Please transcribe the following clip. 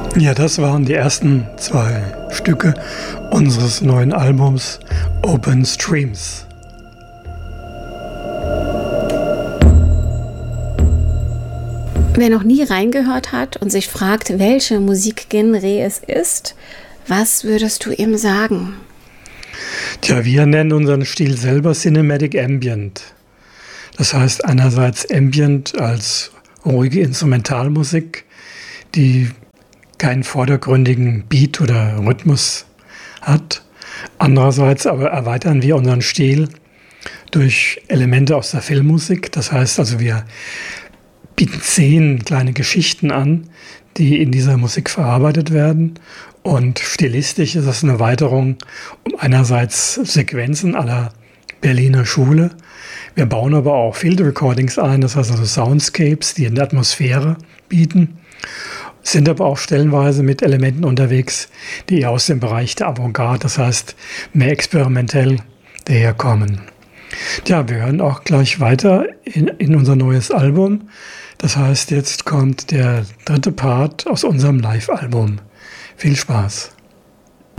Ja, das waren die ersten zwei Stücke unseres neuen Albums Open Streams. Wer noch nie reingehört hat und sich fragt, welche Musikgenre es ist, was würdest du ihm sagen? Tja, wir nennen unseren Stil selber Cinematic Ambient. Das heißt einerseits Ambient als ruhige Instrumentalmusik, die keinen vordergründigen Beat oder Rhythmus hat. Andererseits aber erweitern wir unseren Stil durch Elemente aus der Filmmusik. Das heißt also, wir bieten 10 kleine Geschichten an, die in dieser Musik verarbeitet werden. Und stilistisch ist das eine Erweiterung um einerseits Sequenzen à la Berliner Schule. Wir bauen aber auch Field Recordings ein, das heißt also Soundscapes, die eine Atmosphäre bieten. Sind aber auch stellenweise mit Elementen unterwegs, die eher aus dem Bereich der Avantgarde, das heißt mehr experimentell daherkommen. Ja, wir hören auch gleich weiter in unser neues Album. Das heißt, jetzt kommt der dritte Part aus unserem Live-Album. Viel Spaß!